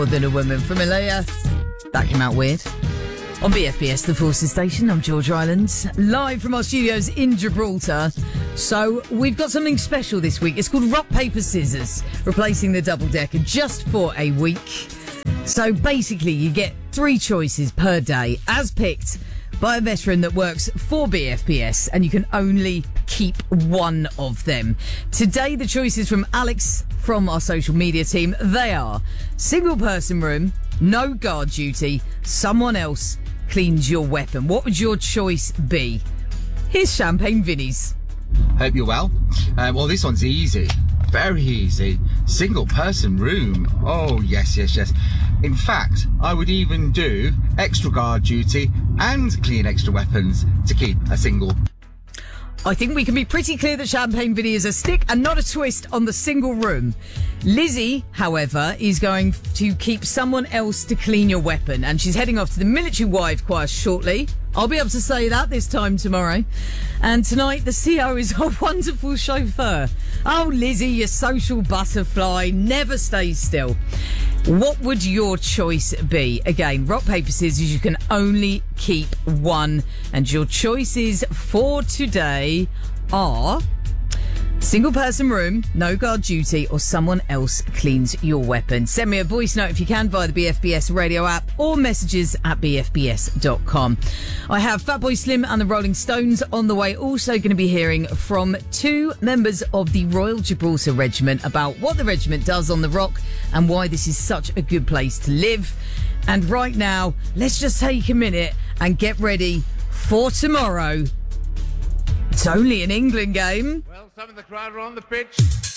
More Than a Woman from Alea. That came out weird. On BFBS, the Forces Station, I'm George Rylands, live from our studios in Gibraltar. So we've got something special this week. It's called Rock, Paper, Scissors, replacing the double-decker just for a week. So basically, you get 3 choices per day, as picked by a veteran that works for BFBS, and you can only keep one of them. Today, the choices from Alex from our social media team, they are single person room, no guard duty, someone else cleans your weapon. What would your choice be? Here's Champagne Vinny's. Hope you're well. Well, this one's easy. Very easy. Single person room. Oh, yes. In fact, I would even do extra guard duty and clean extra weapons to keep a single. I think we can be pretty clear that Champagne Vinny is a stick and not a twist on the single room. Lizzie, however, is going to keep someone else to clean your weapon, and she's heading off to the military wife choir shortly. I'll be able to say that this time tomorrow. And tonight, the CO is a wonderful chauffeur. Oh, Lizzie, you social butterfly, never stay still. What would your choice be? Again, rock, paper, scissors, you can only keep one. And your choices for today are single person room, no guard duty, or someone else cleans your weapon. Send me a voice note if you can via the BFBS radio app or messages at bfbs.com. I have Fatboy Slim and the Rolling Stones on the way. Also going to be hearing from 2 members of the Royal Gibraltar Regiment about what the regiment does on the rock and why this is such a good place to live. And right now, let's just take a minute and get ready for tomorrow. It's only an England game. Well, some of the crowd are on the pitch.